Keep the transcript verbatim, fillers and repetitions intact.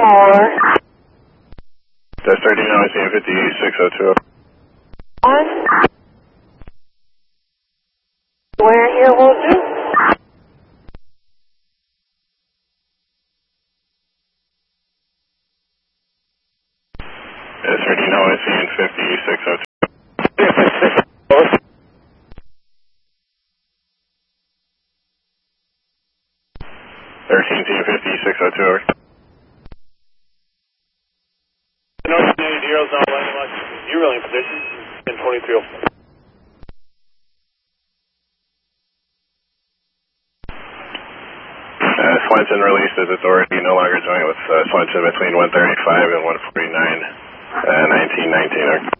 more. Test thirteen, now I see fifty-six oh two. One. Where here will do? Test thirteen, now I see fifty-six oh two. thirteen T fifty-six oh two, over. No, zeros now landing like you're really in position in twenty-three oh four. Uh, Swenson released his authority, no longer joint with uh, Swenson between one thirty-five and one forty-nine, uh, nineteen nineteen, over.